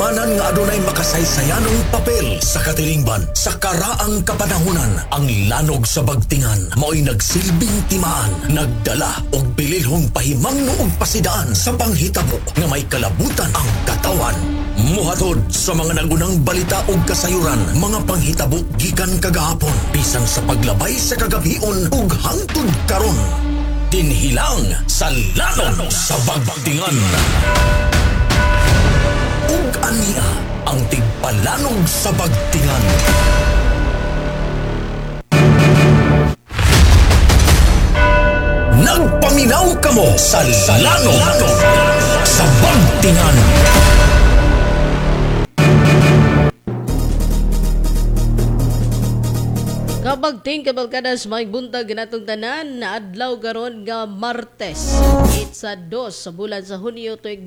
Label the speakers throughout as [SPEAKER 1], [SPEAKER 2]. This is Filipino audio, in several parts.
[SPEAKER 1] kahimanan nga adunay makasaysayanong papel sa katilingban. Sa karaang kapanahunan, ang lanog sa bagtingan mao'y nagsilbing timaan, nagdala og bililhong pahimangno og pasidaan sa panghitabo nga may kalabutan ang katawan. Muhatod sa mga nagunang balita ug kasayuran, mga panghitabo gikan kagahapon, bisan sa paglabay sa kagabion ug hangtod karon. Tinhilang sa lanog sa bagtingan. Ug ania ang tigpalanog sa bagtingan. Nagpaminaw kamo sa lanog sa bagtingan.
[SPEAKER 2] Kabagting kabalkadas may buntag natong tanan na adlaw karon nga Martes. Itsa 2 sa bulan sa Hunyo tuig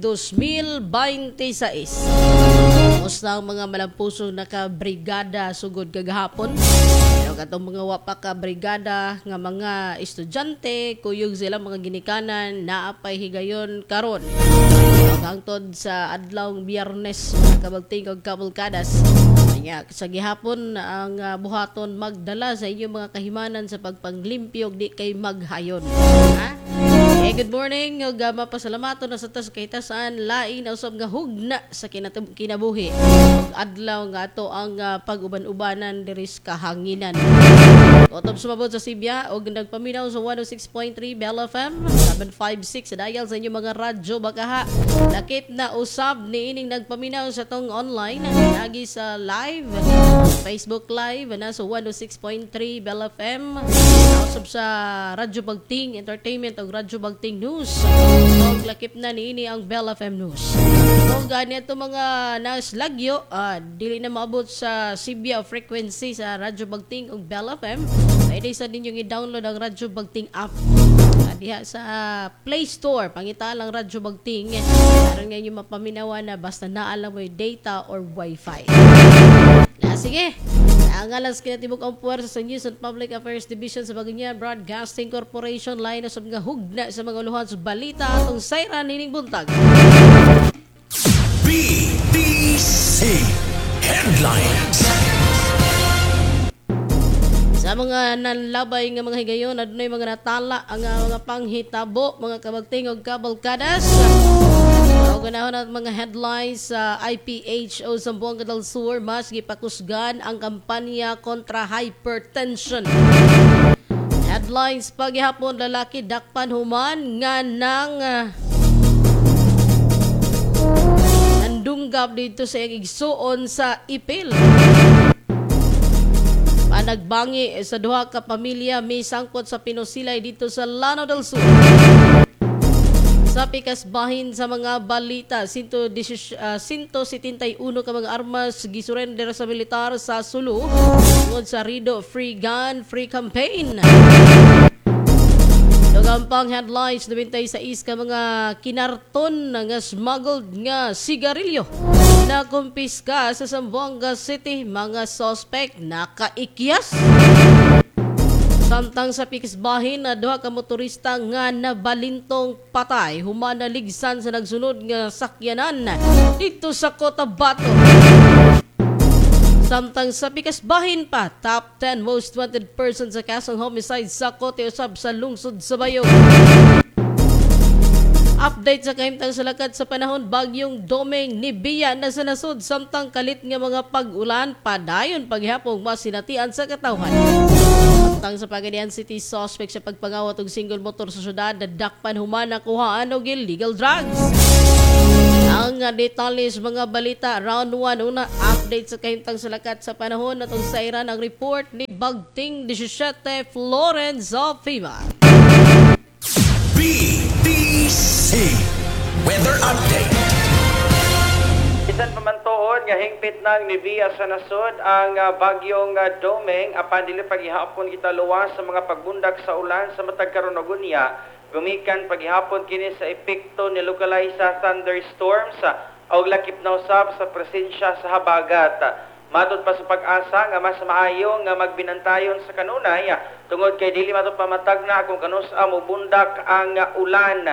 [SPEAKER 2] 2026. Musta ang mga malampusong nakabrigada sugod kagahapon. Pero katong mga wapa ka brigada nga mga estudyante, kuyog sila mga ginikanan naapay higayon karon. Hangtod sa adlawng Biyernes kabagting kag kabalkadas. Sa gihapon ang buhaton magdala sa inyong mga kahimanan sa pagpanglimpyo di kay maghayon. Ha? Good morning. Ug mapasalamaton na sa tas kay tasan lain usab nga hugna sa kinabuhi. Ug adlaw nga ato ang pag-uban-ubanan diri sa kahanginan. Otob sumabot sa Sibya ug nagpaminaw sa 106.3 Bell FM 756 sa dial sa inyong mga radyo bakaha. Lakip na usab niining nagpaminaw sa tong online lagi sa live Facebook live na sa 106.3 Bell FM. Usab sa Radyo Bagting Entertainment ug Radyo Bagting News. Ug lakip na niini ang Bell FM News. Kung ganito mga naslagyo, dili na maabot sa Sibya frequency sa Radyo Bagting ug Bell FM. Pwede sa ninyong i-download ang Radyo Bagting app. Diha sa Play Store, pangita lang Radyo Bagting. Karon nga yung mapaminawa na basta naalam mo yung data or wifi. Sige. Ang alas kinatibok ang puwersa sa News and Public Affairs Division sa Baganyan Broadcasting Corporation line sa mga hugna sa mga luhan sa balita atong sayran nining buntag.
[SPEAKER 1] BDC Headlines.
[SPEAKER 2] Sa mga nanlabay nga mga higayon, adunay mga natala ang mga panghitabo, mga kabagting ug kabalkadas. O ganahon at mga headlines sa IPHO sa Buanga del Sur, mas gipakusgan ang kampanya kontra hypertension. Headlines paghihapon, lalaki dakpan human nga nang nandunggab dito sa igsuon sa ipil. Nagbangi sa duha ka pamilya may sangkot sa pinusilay dito sa Lanao del Sur. Sa pikas bahin sa mga balita, 171 ka mga armas gisurrender sa militar sa Sulu tungod sa Rido Free Gun Free Campaign. Dugampang headlines 96 ka mga kinarton nga smuggled nga sigarilyo na kumpiska sa Zamboanga City, mga suspect nakaikyas. Samtang sa pikisbahin na duha ka motorista nga nabalintong patay human naligsan sa nagsunod nga sakyanan dito sa Cotabato. Samtang sa pikisbahin pa, top 10 most wanted persons sa kasong homicide sa Cote usab sa lungsod sa Bayog. Update sa kahimtang salakad sa panahon, bagyong Domeng Nibiya na sa nasod samtang kalit nga mga pag-ulan padayon paghapong masinatian sa katawhan. Samtang sa Pagadian City, suspect sa pagpangawat og single motor sa syudad na dakpan human na kuhaan og illegal drugs. Ang detalis mga balita round 1 una update sa kahimtang salakad sa panahon natong sayran ang report ni Bagting 17 Florence Ofima.
[SPEAKER 1] BDC Weather Update.
[SPEAKER 3] Bisan pamantuon nga hingpit nang nibiya sa nasod ang bagyong Domeng apan dili paghihapon kita luwas sa mga pagbundak sa ulan sa matag karon og unya gumikan paghihapon kini sa epekto ni localized thunderstorms og lakip na usab sa presensya sa habagat. Matod pa sa pag-asa nga mas maayo nga magbinantayon sa kanunay tungod kay dili matod pamatag na kung kanusa mo bundak ang ulan.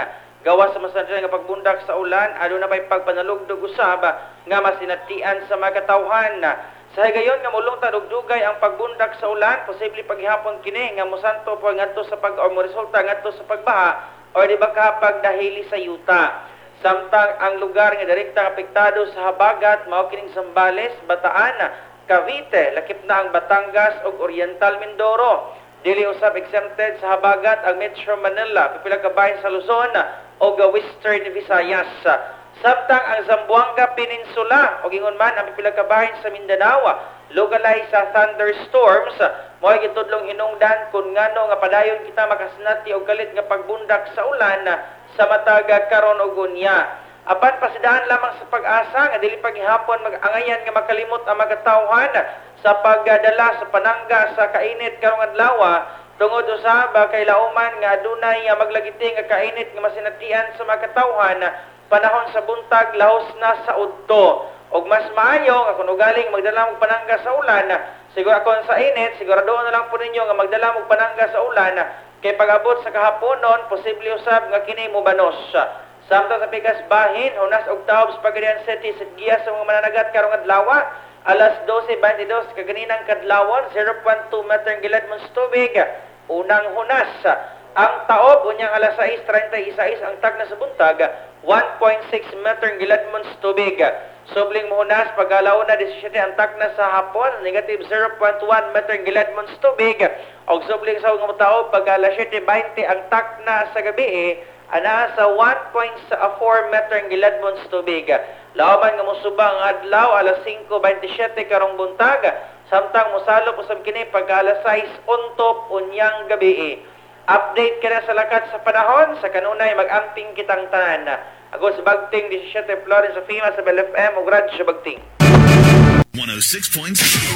[SPEAKER 3] gawas sa masanay nga pagbundak sa ulan, aduna pay pagpanalugdog usab nga masinatian sa mga katawhan. Sa higayon nga mulungtad og dugay ang pagbundak sa ulan, posible paghihapon kini nga mosanto po ngadto sa mo resulta ngadto sa pagbaha o di ba kapag dahili sa yuta. Samtang ang lugar nga direktang apektado sa habagat mao kining Zambales, Bataan, Cavite, lakip na ang Batangas ug Oriental Mindoro. Dili usab exempted sa habagat ang Metro Manila, pipila ka bahin sa Luzon ug Western Visayas. Samtang ang Zamboanga Peninsula o gingon man ang pipila ka bahin sa Mindanao, localized sa thunderstorms, mo'y gitudlong hinungdan kung ngano nga padayon kita makasinati og kalit nga pagbundak sa ulan sa matag karon ug unya. Apan pasidaan lamang sa pag-asa nga dili paghihapon mag-angayan nga makalimot ang mga tawhan sa pagdala sa panangga sa kainit karong adlaw tungod usab kay lauman nga adunay maglagiting nga kainit nga masinatian sa mga katawhan panahon sa buntag lahos na sa udto. Og mas maayo nga kung ugaling magdala og panangga sa ulan, siguro akon sa init, siguraduhan na lang po ninyo nga magdala og panangga sa ulan kay pag-abot sa kahaponon posible usab nga kini mobanos. Samtang sa pikas bahin, hunas og taob sa Pagadian City sa giya sa mga mananagat karong adlaw, alas 12:22 kaganinang kadlawon, 0.2 meter gilad mong tubig, unang hunas. Ang taob unyang alas 6:36 ang tagna sa buntag, 1.6 meter gilad mong tubig. Subling muhunas pagalauna 17 ang tagna sa hapon, negative 0.1 meter gilad mong tubig. Og subling sa mga taob pag alas 7:20 ang tagna sa gabi, ana sa 1.4 meter gilad mong tubig. Lauman nga musubang adlaw alas 5:27 karong buntag, samtang musalop usab kini pag alas 6 untop unyang gabi. Update ka sa lakat sa panahon, sa kanunay mag-amping kitang tanan. Ako sa Bagting 17 Florence sa FEMA sa BLFM ug radyo sa Bagting.
[SPEAKER 4] 106.7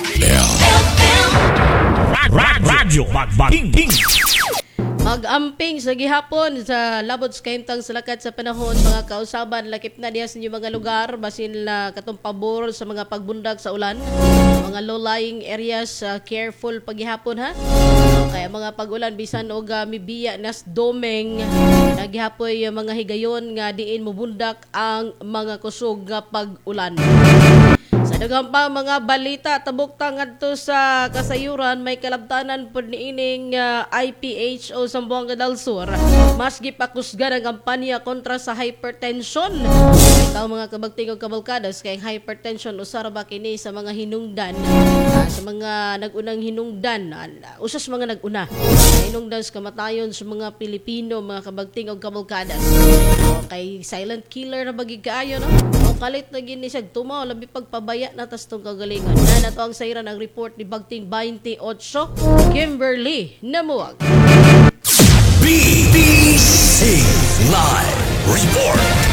[SPEAKER 1] Radyo Bagting.
[SPEAKER 2] Mag-amping sa gihapon sa labot sa kaimtang sa lakat sa panahon, mga kausaban, lakip na diya sa inyong mga lugar, basin na katong pabor sa mga pagbundag sa ulan, mga low-lying areas, careful paghihapon ha. Kaya mga pag-ulan, bisan o mibiya nas domeng, naghihapoy mga higayon nga diin mubundak ang mga kusog nga pag-ulan. Sa daghang pa mga balita tabok ngadto sa kasayuran, may kalabtanan pod niining IPHO Zamboanga del Sur. Mas gipakusgan ang kampanya kontra sa hypertension. Ikaw mga kabagting ug kabalkadas kay hypertension usara ba kini sa mga hinungdan, sa mga nag-unang hinungdan, usas mga nag-una hinungdan sa kamatayon sa mga Pilipino, mga kabagting ug kabalkadas. Kay silent killer na bagig kaayo no. O kalit na gini siya tumaw labi pagpabaya na tas tong kagalingon. Na nato ang sayran ang report ni Bagting 28 Kimberly Namuag.
[SPEAKER 1] BBC Live Report.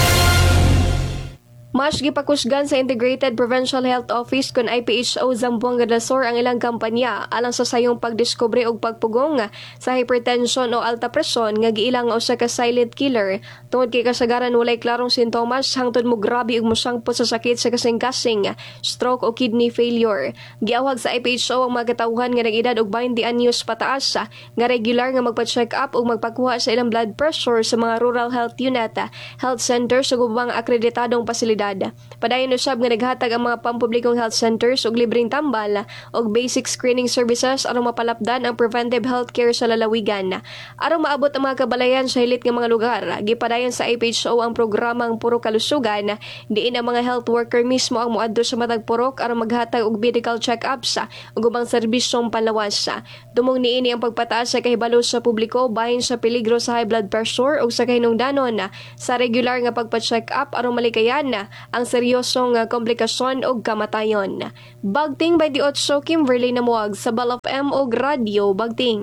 [SPEAKER 5] Mas gipakusgan sa Integrated Provincial Health Office kun IPHO Zamboanga del Sur ang ilang kampanya alang sa sayong pagdiskubre og pagpugong sa hypertension o alta presyon nga giilang usa ka silent killer tungod kay kasagaran walay klarong sintomas hangtod mo grabe og mosangpot sa sakit sa kasing-kasing, stroke o kidney failure. Giawhag sa IPHO ang mga katawhan nga nag-edad og 20 anyos pataas nga regular nga magpa-check up ug magpakuha sa ilang blood pressure sa mga rural health unit, health centers ug ubang akreditadong pasilidad. Padayon usab nga naghatag ang mga pampublikong health centers og libreng tambal og basic screening services aron mapalapdan ang preventive healthcare sa lalawigan. Aron maabot ang mga kabalayan sa hilit nga mga lugar, gipadayon sa IPHO ang programang Puro Kalusugan, diin ang mga health worker mismo ang moadto sa matag purok aron maghatag og medical check-ups ug ubang serbisyong panlawas. Dumong niini ang pagpataas sa kahibalo sa publiko bahin sa peligro sa high blood pressure ug sa kahinungdanon sa regular nga pagpa-check up aron malikayan ang seryosong komplikasyon o kamatayon. Bagting 28 Kimberly Namuag sa BLFM og Radio Bagting.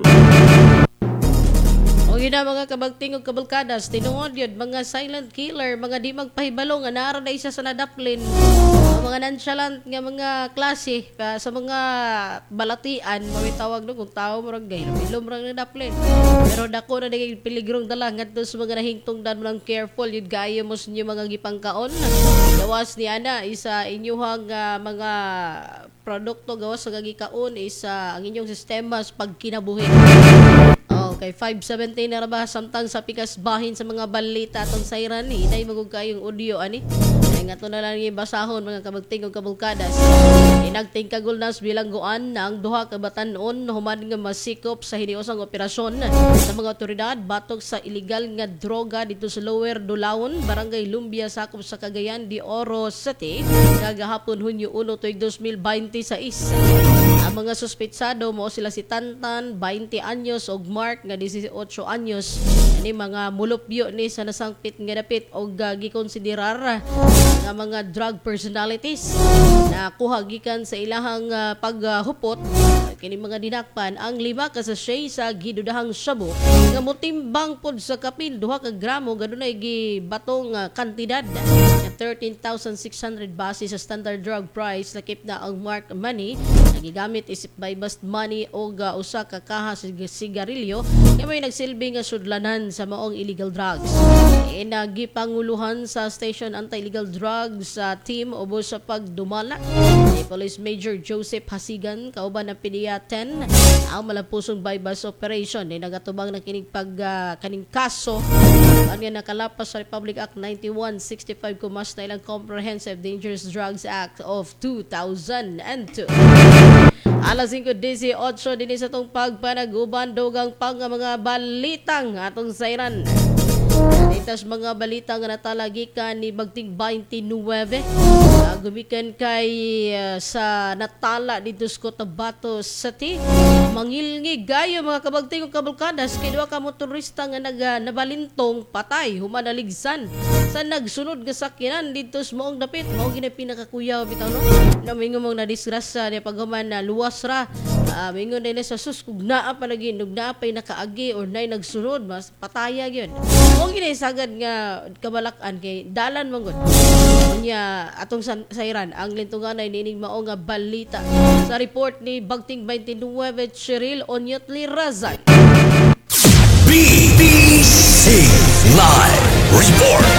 [SPEAKER 2] O yun na mga kabagting o kabalkadas, tinuod yun, mga silent killer, mga di magpahibalo nga naara na isa sa nadaplin, mga nonchalant nga mga klase, sa mga balatian, mawitawag no, kung tao mo rang gay, ilom rang nadaplin. Pero dako na naging piligrong dala, nga sa mga nahingtungdan mo ng careful, yun gaya mo sa inyo mga gipangkaon. Gawas ni Ana, isa inyuhang mga produkto gawas sa gagikaon, isa ang inyong sistema sa pagkinabuhi. Okay, 5:17 na ra ba samtang sa pikas bahin sa mga balita atong sayran ni inay magug kayong audio ani. Ay nga to na lang yung basahon mga kabagting ug kabulkadas. Inagting kagulnas bilangguan na ang duha ka batan-on human nga masikop sa hiniusang operasyon sa mga otoridad batok sa illegal nga droga dito sa Lower Dulawon, Barangay Lumbia, sakop sa Cagayan de Oro City, kagahapon Hunyo 1 tuig 2026. Ang mga suspetsado mo sila si Tantan, 20 anyos, og Mark nga 18 anyos. Ani mga mulupyo ni sa nasangpit nga dapit og gikonsiderar nga mga drug personalities na kuha gikan sa ilahang paghupot. Kini mga dinakpan ang 5 ka sachet sa gidudahang shabu nga motimbang pod sa kapil 2 ka gramo gadunay gibatong kantidad nga 13,600 base sa standard drug price. Lakip na ang marked money nagigamit isip by bust money o usa ka kaha sa sigarilyo nga may nagsilbing nga sudlanan sa maong illegal drugs. Nagipanguluhan sa Station Anti-Illegal Drugs sa team ubos sa pagdumala ni Police Major Joseph Hasigan kauban ng PDEA 10 ang malapusong bypass operation ni nagatubang na kining kaning kaso ang nga nakalapas sa Republic Act 9165 kumas na ilang Comprehensive Dangerous Drugs Act of 2002. Alas 5:18 din sa itong pagpanaguban dogang pang mga balitang atong sayran. Itas mga balita nga natalagikan ni Bagting 29 gumikan kay sa natala dito sa Cotabato City. Mangilngi gayo mga kabagting ug kabulkadas kay duha ka motorista nga nabalintong patay human naligsan sa nagsunod nga sakyanan dito sa moong dapit mao gina pinakakuyaw bitaw no. Namingon mong na disgrasya ni paghuman na luwas ra. Mingon din sa suskug naa pa lagi nugna pay nakaagi or nay nagsunod mas pataya gyud. Mao gina sagad nga kabalakan kay dalan mong gud. Unya atong sayran ang lintungan ay nining mao nga balita sa report ni Bagting 29 Cheryl Onyotli Razan.
[SPEAKER 1] BBC Live Report.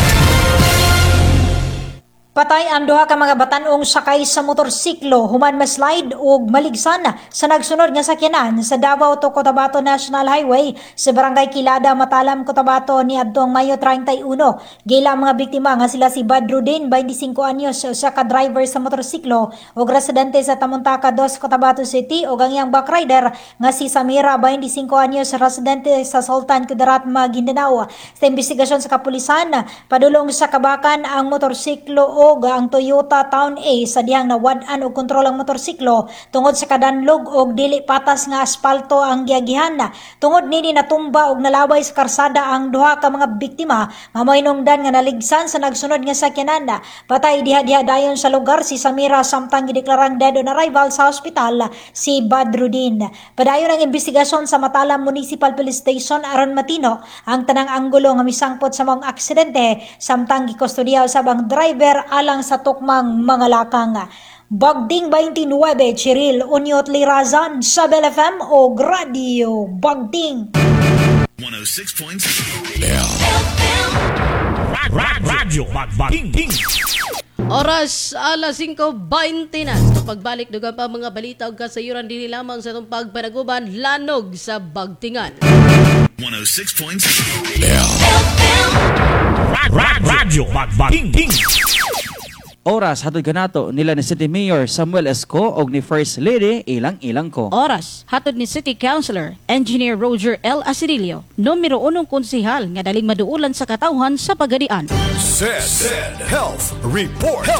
[SPEAKER 6] Patay ang duha ka mga batanong sakay sa motorsiklo human maslide ug maligsan sa nagsunod nga sakyanan sa Davao to Cotabato National Highway sa Barangay Kilada, Matalam, Cotabato niadtong Mayo 31. Gila ang mga biktima nga sila si Badrudin, 25 anyos, usa ka driver sa motorsiklo ug residente sa Tamuntaka 2, Cotabato City ug ang iyang backrider nga si Samira, 25 anyos, residente sa Sultan Kudarat, Maguindanao. Sa investigasyon sa kapulisan, padulong sa kabakan ang motorsiklo o ang Toyota Town A sa dihang nawad-an og kontrol ang motorsiklo tungod sa kadanlog og dili patas nga asfalto ang giagihan. Tungod nini natumba og nalaway sa karsada ang duha ka mga biktima nga moinungdan nga naligsan sa nagsunod nga sakyanan. Patay diha-diha dayon sa lugar si Samira samtang gideklarang dead on arrival sa ospital si Badrudin. Padayon ang investigasyon sa Matalam Municipal Police Station aron matino ang tanang anggulo nga misangpot sa mga aksidente samtang gikustodiya usab ang driver alang sa tukmang mga lakang. Bagting 29 Cheryl Onyotli Razan sa Bell FM o Radio Bagting
[SPEAKER 4] 106.7
[SPEAKER 1] Radyo Bagting.
[SPEAKER 2] Oras alas 5:20 na. Sa pagbalik dugang pa mga balita ug kasayuran dinhi lamang sa itong pagpanaguban lanog sa Bagtingan.
[SPEAKER 4] 106.7
[SPEAKER 1] Radyo Bagting.
[SPEAKER 7] Oras hatod kanato nila ni City Mayor Samuel Esco og ni First Lady Ilang ko.
[SPEAKER 8] Oras, hatod ni City Councilor, Engineer Roger L. Asirilio, numero 1 konsihal nga daling maduulan sa katawhan sa Pagadian.
[SPEAKER 1] Said Health Report.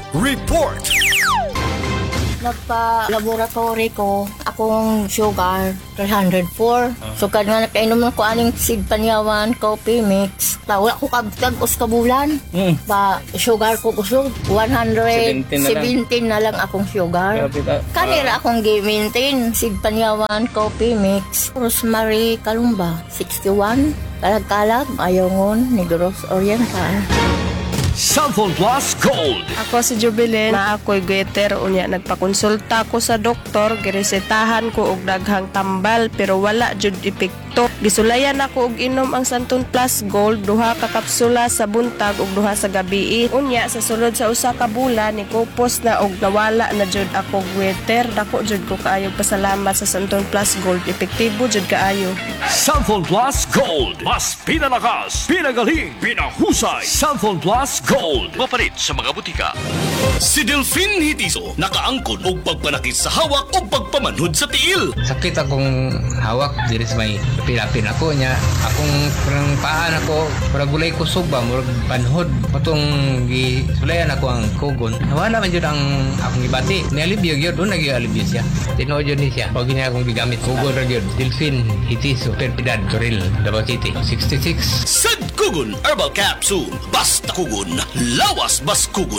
[SPEAKER 9] Nagpa-laboratory ko, akong sugar, 304. Sugar nga nakainom ko aning sigpanyawan, coffee mix. Wala ko kabtag-os kabulan. Ba, sugar ko kusog, 117 na lang akong sugar. Kanira akong gi-maintain, sigpanyawan, coffee mix. Rosemary Kalumba, 61. Kalag-kalag, Ayongon, Negros Oriental.
[SPEAKER 1] Southern Plus Gold.
[SPEAKER 10] Ako si Jubilin, na ako'y goiter unya nagpakonsulta ko sa doktor, giresetahan ko og daghang tambal pero wala jud epektibo sakto. Gisulayan ako og inom ang Santon Plus Gold, duha ka kapsula sa buntag ug duha sa gabi. Unya sa sulod sa usa ka bulan ni kupos na og nawala na jud ako gweter. Dako jud ko kaayo pasalamat sa Santon Plus Gold, epektibo jud kaayo.
[SPEAKER 11] Santon Plus Gold. Mas pinalakas, pinagaling, pinahusay. Santon Plus Gold. Mapalit sa mga butika.
[SPEAKER 1] Si Delphine Hitiso nakaangkon og pagpanakit sa hawak o pagpamanhod sa tiil.
[SPEAKER 12] Sakit akong hawak diri sa may pilapin ako niya. Akong parang paan ako, parang gulay kusog ba, murag panhod. Patong gisulayan ako ang kugon. Nawala man yun ang akong ibati. Nialibyo yun, doon nag-ialibyo siya. Tinood yun siya. Pag niya akong gigamit, kugon rin yun. Delphine Hitiso, Perpidad, Toril, Davao City, 66.
[SPEAKER 1] Sad Kugon Herbal Capsule. Basta Kugon, lawas bas Kugon.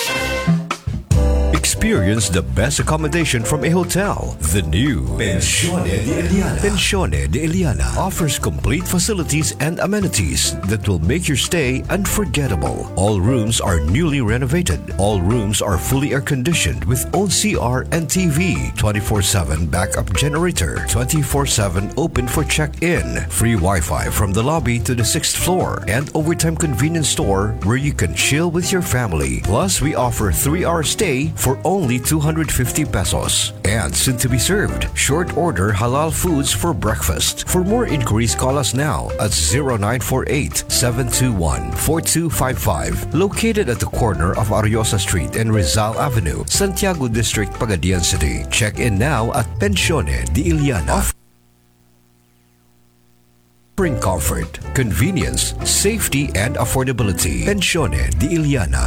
[SPEAKER 13] Experience the best accommodation from a hotel. The new Pensione de Eliana. Pensione de Eliana offers complete facilities and amenities that will make your stay unforgettable. All rooms are newly renovated. All rooms are fully air-conditioned with own CR and TV, 24/7 backup generator, 24/7 open for check-in, free Wi-Fi from the lobby to the 6th floor, and overtime convenience store where you can chill with your family. Plus, we offer 3-hour stay for only 250 pesos. And soon to be served, short order halal foods for breakfast. For more inquiries, call us now at 0948-721-4255. Located at the corner of Ariosa Street and Rizal Avenue, Santiago District, Pagadian City. Check in now at Pensione de Eliana. Offering comfort, convenience, safety, and affordability. Pensione de Eliana.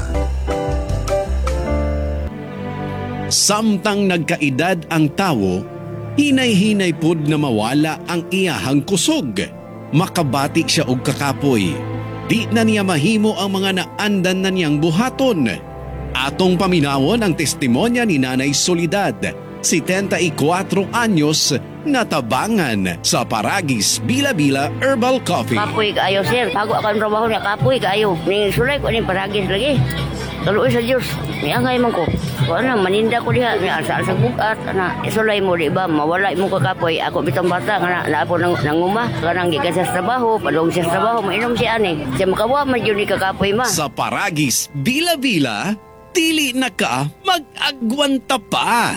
[SPEAKER 14] Samtang nagkaedad ang tawo, hinay-hinay pod na mawala ang iyahang kusog. Makabati siya og kakapoy. Di na niya mahimo ang mga naandan na niyang buhaton. Atong paminawon ang testimonya ni Nanay Soledad, 74 anyos, natabangan sa Paragis Bila-Bila Herbal Coffee.
[SPEAKER 15] Kapoy kaayo, sir. Bago ako ang trabaho niya, kapoy kaayo. Ning sulay ko ning Paragis lagi. Taluoy sa Diyos, niangay man ko. Kung ano, maninda ko diha, niasa sa bukat, na isulay mo, di ba? Mawala mo kakapoy. Ako bitang bata, na ako nanguma, kanang gikan sa trabaho, padong siya sa trabaho, mainom siya ani. Siya makawa, man yun ni kakapoy ma.
[SPEAKER 14] Sa Paragis Bila-Bila, dili na ka mag-agwanta pa.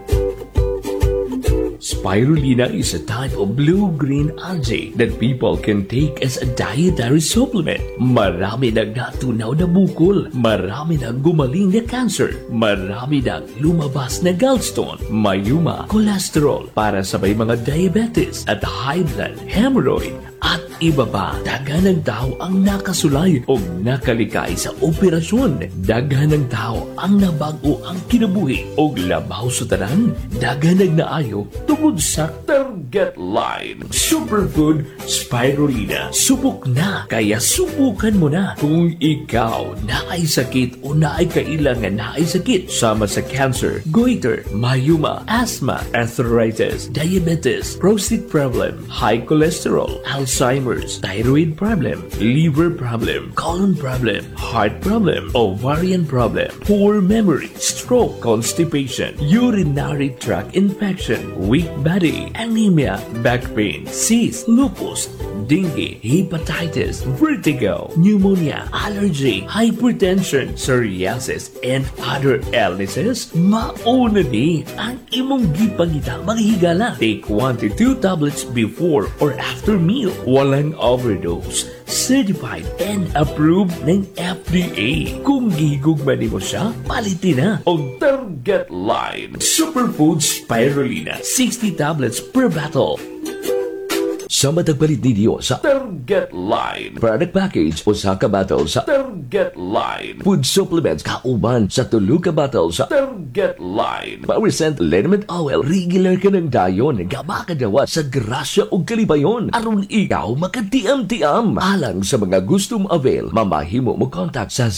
[SPEAKER 16] Spirulina is a type of blue-green algae that people can take as a dietary supplement. Marami nang natunaw na bukol, marami nang gumaling na cancer, marami nang lumabas na gallstone, mayuma, cholesterol para sa may mga diabetes at high blood, hemorrhoid, at iba pa. Daghan ng tao ang nakasulay o nakalikay sa operasyon. Daghan ng tao ang nabago ang kinabuhi o labaw sa tanan. Daghan ng naayo tungod sa target line. Superfood Spirulina. Subok na, kaya subukan mo na. Kung ikaw naay sakit o naay kailangan naay sakit sama sa cancer, goiter, mayuma, asthma, arthritis, diabetes, prostate problem, high cholesterol, Alzheimer's, thyroid problem, liver problem, colon problem, heart problem, ovarian problem, poor memory, stroke, constipation, urinary tract infection, weak body, anemia, back pain, cyst, lupus, dengue, hepatitis, vertigo, pneumonia, allergy, hypertension, psoriasis, and other illnesses, mauna ni ang imong gipangita maghigala. Take 1 to 2 tablets before or after meal. Walang overdose. Certified and approved ng FDA. Kung gihigugman mo siya, palitin na og target line. Superfood Spirulina. 60 tablets per bottle. Sa matagpalit ninyo sa Target Line. Product package, usa ka bottle sa Target Line. Food supplements, kauban sa tulo ka bottle sa Target Line. Power Scent Liniment Oil, regular ka ng dayon. Gaba ka dawa sa grasya o kalibayon. Aron ikaw makatiam-tiam. Alang sa mga gustong avail, mamahimo mo contact sa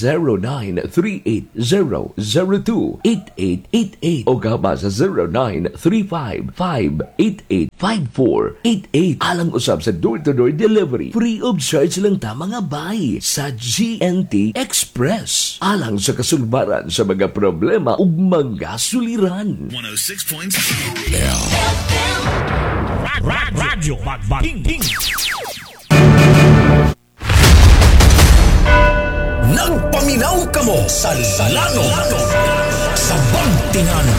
[SPEAKER 16] 0938-002-8888 o gaba sa 0935-588-5488. Alang usab sa door-to-door delivery. Free of charge lang ta mga bay sa GNT Express. Alang sa kasulbaran sa mga problema ug mga suliran.
[SPEAKER 4] 106.7
[SPEAKER 11] Radyo Magbating.
[SPEAKER 1] Nagpaminaw kamo sa lanog sa Bagtingan.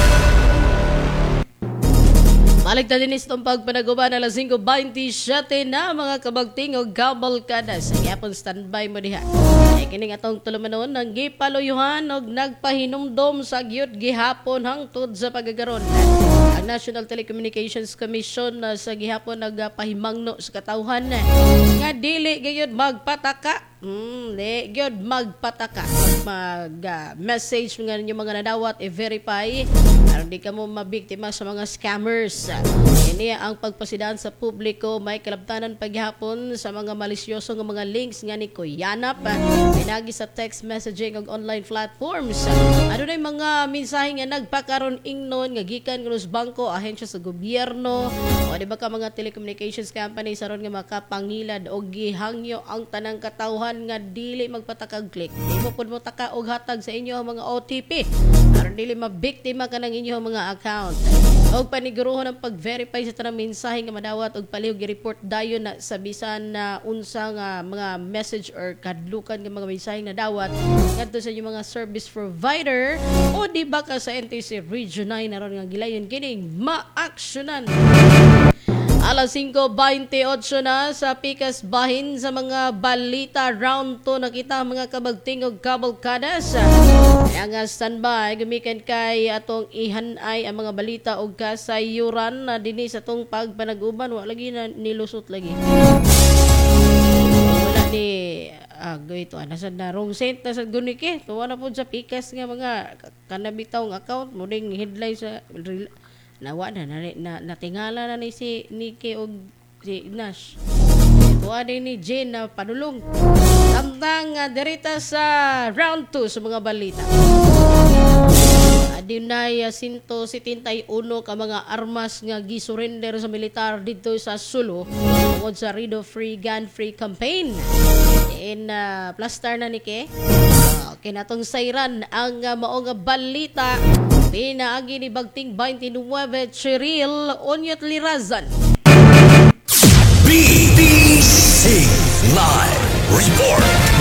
[SPEAKER 2] Balik na din itong pagpanaguban alas 5:27 na mga kabagting o kabalkada. Sa yapon standby mo diha. Ay kining atong tulumanon ng gipaluyuhan og nagpahinumdom sa gyud gihapon hangtod sa pagagaron. Ang National Telecommunications Commission sa gihapon nagpahimangno sa katawhan nga dili gayud magpataka. Di gyud magpataka. Mag-message nga ninyo mga nadawat i-verify aron di ka mo mabiktima sa mga scammers. Ini ang pagpasidaan sa publiko may kalabtanan paghapon sa mga malisyoso nga mga links nga ni Kuyanap pinagi sa text messaging ug online platforms. Ano na mga mensahe nga nagpakaron ingnon nga gikan kuno sa bangko, ahensya sa gobyerno o di ba ka mga telecommunications company saron nga makapangilad og gihangyo ang tanang katawhan nga dili magpatakag click. Di mo pud mo taka og hatag sa inyo ang mga OTP aron dili mabiktima ka ng inyong mga account. Og paniguruhon ang pag-verify sa tanang mensahe nga madawat og palihog i-report dayon na sa bisan na unsa nga mga message or kadlukan nga mga mensahe na dawat ngadto sa inyong mga service provider o di ba ka sa NTC Region 9 aron nga gilayon kining maaksyonan. Alas 5:28 na sa Pikas Bahin sa mga balita round 2 nakita mga kabagting og kabalkadas. Ang standby gumikan kay atong ihanay ang mga balita og kasayuran na dinhi sa tong pagpanaguban wa lagi na nilusot lagi. Wala ni gayto nasa na wrong cent na sa gunike tuwa na po sa Pikas nga mga kanabitaw nga account mo ding headline sa nawa na natingala na ni si Nikki o si Nash. Tuwa din ni Jane na padulong. Tamtang derita sa round 2 sa mga balita. Adunay 171 ka mga armas nga gisurrender sa militar dito sa Sulu tungod sa Rido Free Gun Free campaign. In plaster na ni Ke. Kinatong sayran ang maong balita. Pinaagi ni Bagting 29 Cheryl Onyot Lirazan.
[SPEAKER 1] BBC Live Report.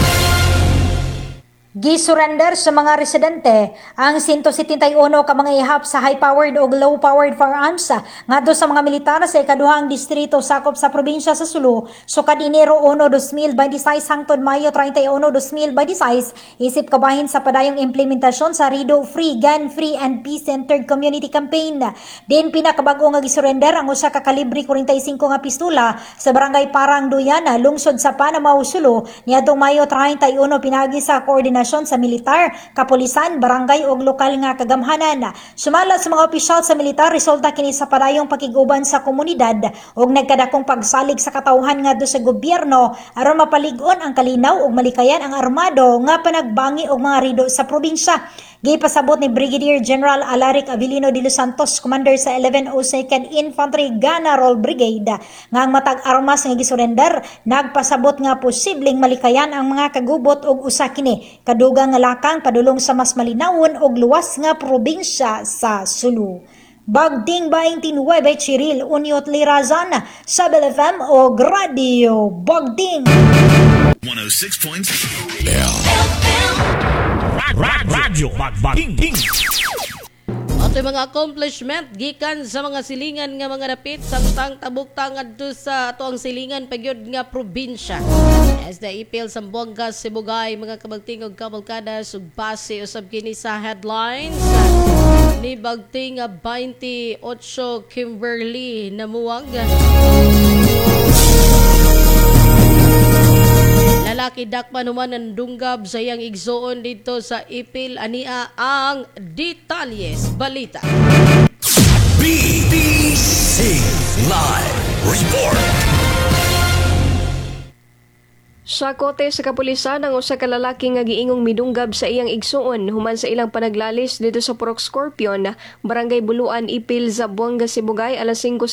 [SPEAKER 6] Gisurrender sa mga residente ang 171 ka mga ihap sa high-powered o low-powered firearms ngadto sa mga militar sa ikaduhang distrito sakop sa probinsya sa Sulu sukad Enero 1, 2026 hangtod Mayo 31, 2026 isip kabahin sa padayong implementasyon sa Rido Free Gun Free and Peace-Centered Community Campaign. Din pinakabago nga gisurrender ang usa ka kalibre 45 nga pistola sa barangay Parang Duyana, lungsod sa Panamaw, Sulu niadtong Mayo 31 pinagi sa koordinasyon sa militar, kapulisan, barangay ug lokal nga kagamhanan. Sumala sa mga opisyal sa militar, resulta kini sa padayong pakiguban sa komunidad ug nagkadakong pagsalig sa katawhan ngadto sa gobyerno aron mapalig-on ang kalinaw ug malikayan ang armado nga panagbangi og mga rido sa probinsya. Gipasabot ni Brigadier General Alaric Abilino de los Santos, commander sa 1102nd Infantry Gunneral Brigade, nga ang matag armas nga gisurrender nagpasabot nga posibleng malikayan ang mga kagubot ug usa kini kadugang nga lakang padulong sa mas malinawon og luwas nga probinsya sa Sulu. Bagting 29 Cheryl Onyot Lirazan sa BelFM o Radio Bagting
[SPEAKER 4] 106.7
[SPEAKER 11] Radyo Magbating.
[SPEAKER 2] Ato mga accomplishment gikan sa mga silingan nga mga dapit samtang tabuktan adto sa ato ang silingan pagyud nga probinsya. As the ipil sa Buanga, Sibugay, mga kabagting og kabalkada ug base usab kini sa headlines ni Bagting 28 Kimberly namuwag. Lalaki dakpan human ng dunggab sa iyang igsoon dito sa ipil ania ang detalyes balita.
[SPEAKER 1] BBC Live Report.
[SPEAKER 5] Sa kote sa kapulisan ang usa ka lalaki nga giingong midunggab sa iyang igsuon human sa ilang panaglalis dito sa Purok Scorpion, Barangay Buluan, Ipil, Zamboanga, Sibugay alas 5